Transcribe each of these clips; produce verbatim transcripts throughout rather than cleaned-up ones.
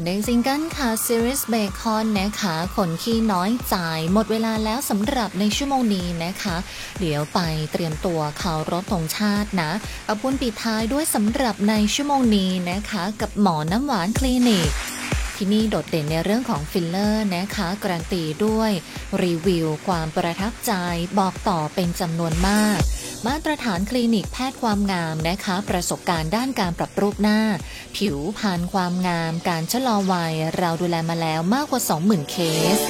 เด็กซิงเกิลค่ะ Series Bacon นะคะคนขี้น้อยจ่ายหมดเวลาแล้วสำหรับในชั่วโมงนี้นะคะเดี๋ยวไปเตรียมตัวเคารพธงชาตินะเอาพูนปิดท้ายด้วยสำหรับในชั่วโมงนี้นะคะกับหมอน้ำหวานคลินิกที่นี่โดดเด่นในเรื่องของฟิลเลอร์นะคะการันตีด้วยรีวิวความประทับใจบอกต่อเป็นจำนวนมากมาตรฐานคลินิกแพทย์ความงามนะคะประสบการณ์ด้านการปรับรูปหน้าผิวพรรณความงามการชะลอวัยเราดูแลมาแล้วมากกว่า สองหมื่น เคส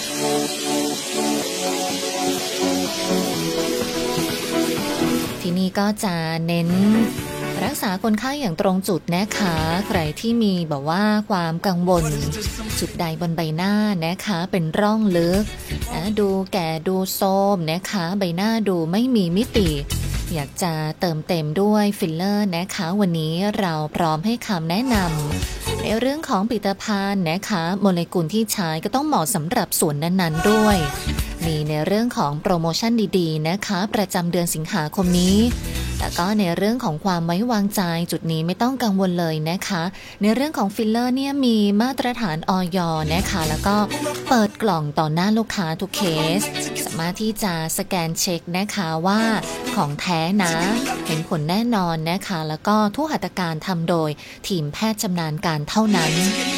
ที่นี่ก็จะเน้นรักษาคนไข้อย่างตรงจุดนะคะใครที่มีแบบว่าความกังวลจุดใดบนใบหน้านะคะเป็นร่องลึกนะดูแก่ดูโทรมนะคะใบหน้าดูไม่มีมิติอยากจะเติมเต็มด้วยฟิลเลอร์นะคะวันนี้เราพร้อมให้คำแนะนำในเรื่องของผลิตภัณฑ์นะคะโมเลกุลที่ใช้ก็ต้องเหมาะสำหรับส่วนนั้นๆด้วยมีในเรื่องของโปรโมชั่นดีๆนะคะประจำเดือนสิงหาคมนี้แล้วก็ในเรื่องของความไว้วางใจจุดนี้ไม่ต้องกังวลเลยนะคะในเรื่องของฟิลเลอร์เนี่ยมีมาตรฐานอย.นะคะแล้วก็เปิดกล่องต่อหน้าลูกค้าทุกเคสสามารถที่จะสแกนเช็คนะคะว่าของแท้นะเห็นผลแน่นอนนะคะแล้วก็ทุกหัตถการทำโดยทีมแพทย์ชำนาญการเท่านั้น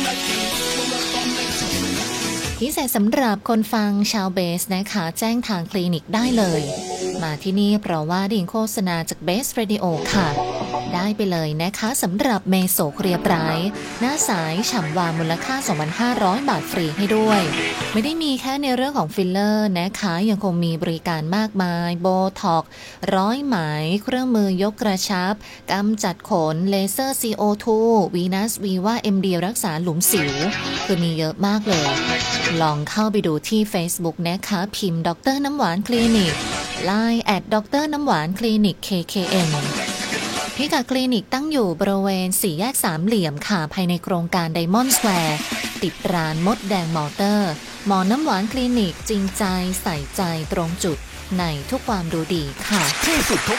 พิเศษสำหรับคนฟังชาวเบสนะคะแจ้งทางคลินิกได้เลยมาที่นี่เพราะว่าดิ่งโฆษณาจากเบสเรดิโอค่ะได้ไปเลยนะคะสำหรับเมโซเคลียร์ไบรท์หน้าใสฉ่ำวาวมูลค่า สองพันห้าร้อย บาทฟรีให้ด้วยไม่ได้มีแค่ในเรื่องของฟิลเลอร์นะคะยังคงมีบริการมากมายโบท็อกซ์ร้อยไหมเครื่องมือยกกระชับกำจัดขนเลเซอร์ ซี โอ ทู วีนัสวีว่า เอ็ม ดี รักษาหลุมสิวคือมีเยอะมากเลยลองเข้าไปดูที่ Facebook นะคะพิมพ์ดรน้ำหวานคลินิก ไลน์ แอท ดรน้ำหวานคลินิก เค เค เอ็ม พิกัดคลินิกตั้งอยู่บริเวณสี่แยกสามเหลี่ยมค่ะภายในโครงการไดมอนด์สแควร์ติดร้านมดแดงมอเตอร์หมอน้ำหวานคลินิกจริงใจใส่ใจตรงจุดในทุกความดูดีค่ะที่สุดทุก